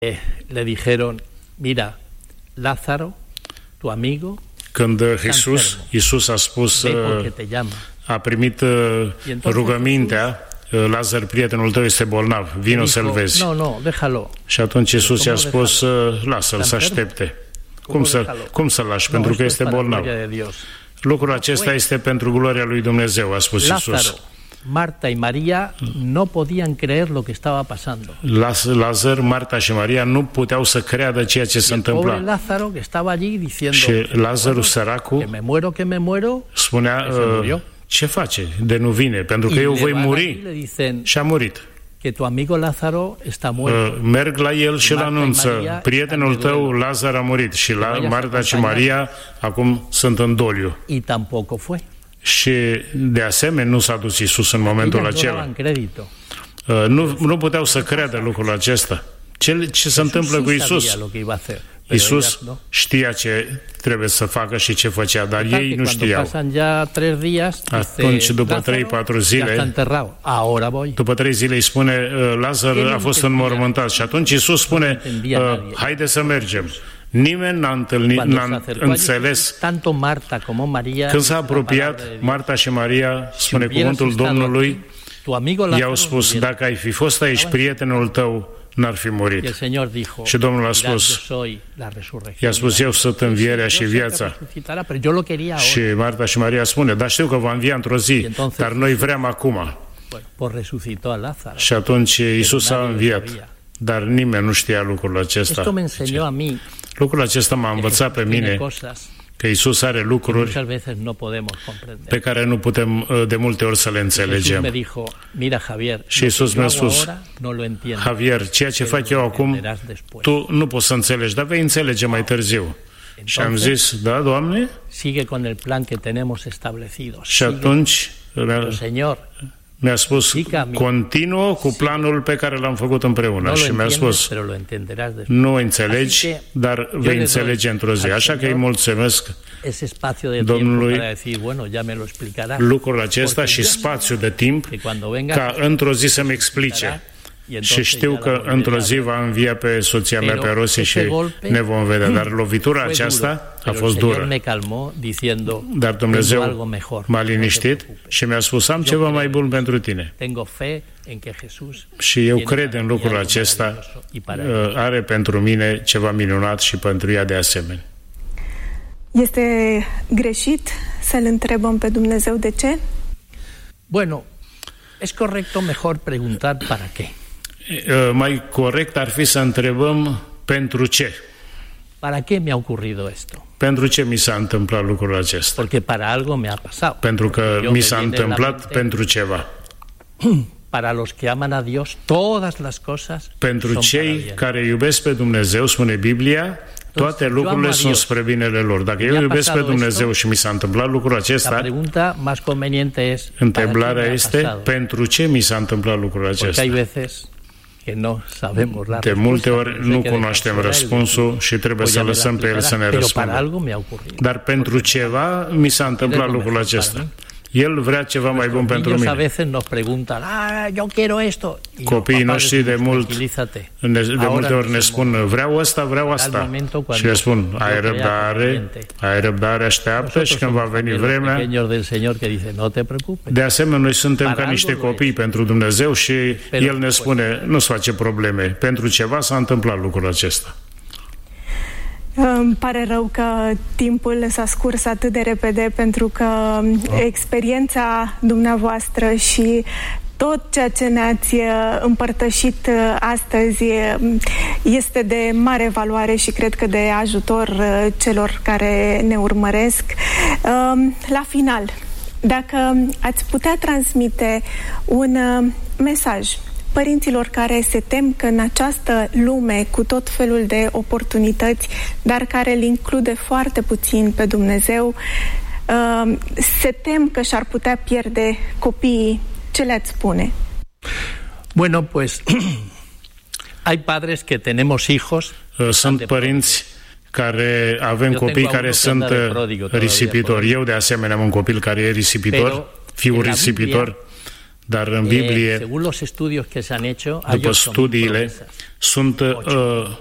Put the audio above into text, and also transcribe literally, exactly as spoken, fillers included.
le dijeron, mira, Lázaro, tu amigo, când Iisus, Iisus a spus, a primit rugămintea, Lazar, prietenul tău, este bolnav, vino să-l vezi. No, no, déjalo. Și atunci Iisus i-a spus, lasă-l să aștepte. Cum, să, cum să-l lași? No, pentru că este bolnav. Lucrul acesta este pentru gloria lui Dumnezeu, a spus Iisus. Marta y María no podían creer lo que estaba pasando. Lazar, Marta și Maria nu puteau să creadă ceea ce se întâmpla. Lázaro que estaba allí diciendo, și Lazarul săracul que me muero, que me muero, spunea, ce face? De nu vine, pentru că eu voi muri. Și a murit. Que tu amigo Lázaro está muerto. Merg la el și îl anunță, prietenul tău Lazar a murit. Și la Marta și Maria acum sunt în doliu. Y tampoco fue. Și de asemenea nu s-a dus Iisus în momentul acela. Nu, nu puteau să creadă lucrul acesta. Ce, ce se întâmplă cu Iisus? Iisus știa ce trebuie să facă și ce făcea, dar ei nu știau. Atunci, după trei patru zile, după trei zile îi spune, Lazar a fost înmormântat. Și atunci Iisus spune, haide să mergem. Nimeni n-a, întâlnit, n-a înțeles. Când s-a apropiat, Marta și Maria, spune cuvântul Domnului, i-au spus, dacă ai fi fost aici, prietenul tău n-ar fi murit. Și Domnul a spus, i-a spus, eu sunt învierea și viața. Și Marta și Maria spune, dar știu că va învia într-o zi, dar noi vrem acum. Și atunci Iisus a înviat. Dar nimeni nu știa lucrul acesta. Lucrul acesta m-a învățat pe mine că Iisus are lucruri pe care nu putem de multe ori să le înțelegem. Și Iisus mi-a spus, Javier, ceea ce fac eu acum, tu nu poți să înțelegi, dar vei înțelege mai târziu. Și am zis, da, Doamne? Și atunci mi-a spus, continuă cu planul pe care l-am făcut împreună. Și mi-a spus, nu înțelegi, dar vei înțelege într-o zi. Așa că îi mulțumesc Domnului lucrul acesta și spațiu de timp ca într-o zi să-mi explice. Și știu că într-o zi va învia pe soția mea, pe Rosie, și ne vom vedea. Dar lovitura aceasta a fost dură. Dar Dumnezeu m-a liniștit și mi-a spus, am ceva mai bun pentru tine. Și eu cred în lucrul acesta, are pentru mine ceva minunat și pentru ea de asemenea. Este greșit să-L întrebăm pe Dumnezeu de ce? Bueno, es correcto mejor preguntar para qué. Mai corect ar fi să întrebăm pentru ce. ¿Para qué me ha ocurrido esto? Pentru ce mi s-a întâmplat lucrul acesta? Porque para algo me ha pasado. Pentru că mi s-a întâmplat pentru ceva. Para los que aman a Dios, todas las cosas. Pentru cei care iubesc pe Dumnezeu, spune Biblia, toate lucrurile sunt spre binele lor. Dacă eu iubesc pe Dumnezeu și mi s-a întâmplat lucrul acesta, întrebarea este, pentru ce mi s-a întâmplat lucrul acesta? De multe ori nu cunoaștem răspunsul și trebuie să lăsăm pe El să ne răspundă. Dar pentru ceva mi s-a întâmplat lucrul acesta. El vrea ceva mai bun pentru mine. Copiii noștri de, mult, de multe ori ne spun, vreau ăsta, vreau asta. Și le spun, ai răbdare, ai răbdare, așteaptă și când va veni vremea. De asemenea, noi suntem ca niște copii pentru Dumnezeu și El ne spune, nu-ți face probleme. Pentru ceva s-a întâmplat lucrul acesta. Îmi pare rău că timpul s-a scurs atât de repede, pentru că experiența dumneavoastră și tot ceea ce ne-ați împărtășit astăzi este de mare valoare și cred că de ajutor celor care ne urmăresc. La final, dacă ați putea transmite un mesaj părinților care se tem că în această lume cu tot felul de oportunități, dar care îl include foarte puțin pe Dumnezeu, se tem că și-ar putea pierde copiii, ce le-ați spune? Bueno, pues hay padres que tenemos hijos. Sunt părinți care avem copii care sunt risipitori. Eu de asemenea am un copil care e risipitor, fiul risipitor. Dar în Biblie, eh, según los estudios que se han hecho, după studiile, sunt uh,